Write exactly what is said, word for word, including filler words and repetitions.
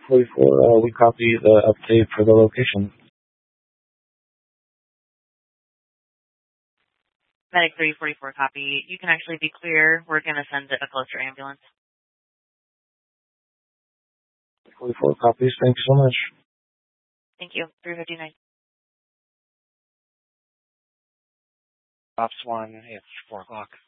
forty-four, uh, we copy the update for the location. Medic three forty-four copy. You can actually be clear. We're going to send a closer ambulance. forty-four copies. Thank you so much. Thank you. three fifty-nine. Ops one, it's four o'clock.